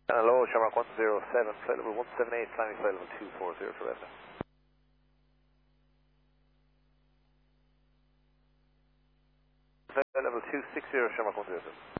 Hello, Shamrock 107, flight level 178, climbing flight level 240 for Edna. Flight level 260, Shamrock 107.